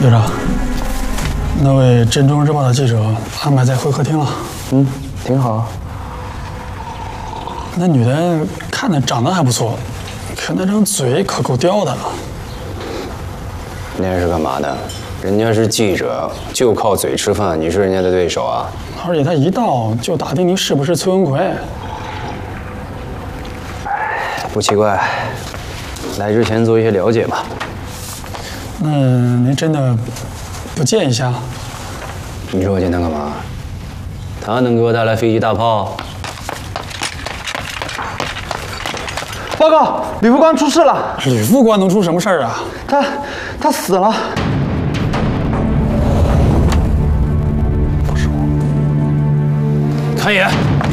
队长，那位《镇中日报》的记者安排在会客厅了。 挺好。 那女的看着长得还不错，可那张嘴可够刁的。 那是干嘛的？人家是记者，就靠嘴吃饭，你是人家的对手啊？ 而且他一到就打听您是不是崔文奎。 不奇怪，来之前做一些了解吧。 那您真的不见一下？ 你说我见他干嘛？他能给我带来飞机大炮？ 报告，吕副官出事了。 吕副官能出什么事儿啊？ 他死了。 不是我。开野。